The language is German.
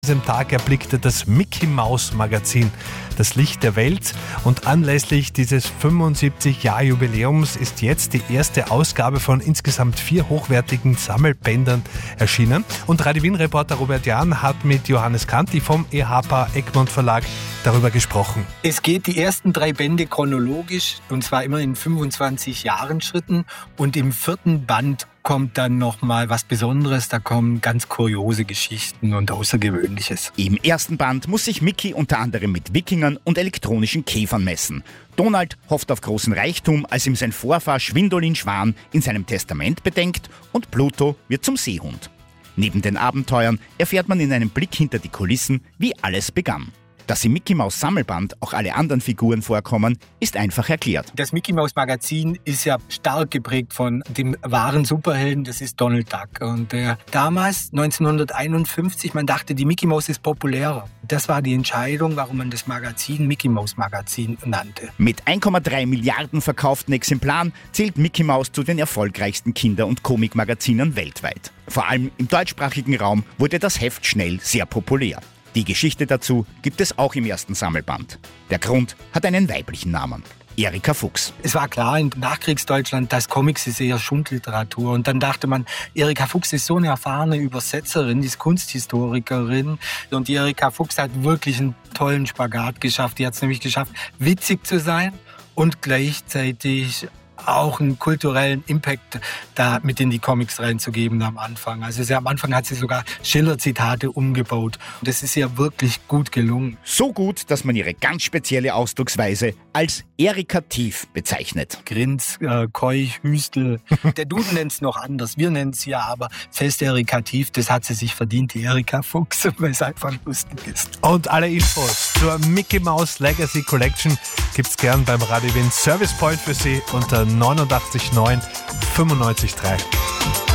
diesem Tag erblickte das Mickey Maus Magazin das Licht der Welt und anlässlich dieses 75-Jahr-Jubiläums ist jetzt die erste Ausgabe von insgesamt 4 hochwertigen Sammelbändern erschienen. Und Radio Wien-Reporter Robert Jahn hat mit Johannes Kanti vom EHPA Egmont Verlag darüber gesprochen. Es geht die ersten 3 Bände chronologisch und zwar immer in 25 Jahren Schritten und im 4. Band kommt dann nochmal was Besonderes, da kommen ganz kuriose Geschichten und Außergewöhnliches. Im ersten Band muss sich Mickey unter anderem mit Wikingern und elektronischen Käfern messen. Donald hofft auf großen Reichtum, als ihm sein Vorfahr Schwindolin Schwan in seinem Testament bedenkt und Pluto wird zum Seehund. Neben den Abenteuern erfährt man in einem Blick hinter die Kulissen, wie alles begann. Dass im Mickey Maus Sammelband auch alle anderen Figuren vorkommen, ist einfach erklärt. Das Mickey Maus Magazin ist ja stark geprägt von dem wahren Superhelden, das ist Donald Duck. Und damals, 1951, man dachte, die Mickey Maus ist populärer. Das war die Entscheidung, warum man das Magazin Mickey Maus Magazin nannte. Mit 1,3 Milliarden verkauften Exemplaren zählt Mickey Maus zu den erfolgreichsten Kinder- und Comicmagazinen weltweit. Vor allem im deutschsprachigen Raum wurde das Heft schnell sehr populär. Die Geschichte dazu gibt es auch im ersten Sammelband. Der Grund hat einen weiblichen Namen. Erika Fuchs. Es war klar in Nachkriegsdeutschland, dass Comics ist eher Schundliteratur. Und dann dachte man, Erika Fuchs ist so eine erfahrene Übersetzerin, die ist Kunsthistorikerin. Und die Erika Fuchs hat wirklich einen tollen Spagat geschafft. Die hat es nämlich geschafft, witzig zu sein und gleichzeitig auch einen kulturellen Impact da mit in die Comics reinzugeben am Anfang. Also am Anfang hat sie sogar Schiller-Zitate umgebaut. Und das ist ihr wirklich gut gelungen. So gut, dass man ihre ganz spezielle Ausdrucksweise als erikativ bezeichnet. Grins, Keuch, Hüstel. Der Duden nennt es noch anders. Wir nennen es ja aber fest erikativ. Das hat sie sich verdient, die Erika Fuchs, weil es einfach lustig ist. Und alle Infos zur Mickey Mouse Legacy Collection gibt's gern beim Radio Wien Service Point für Sie unter 89 9 95 3.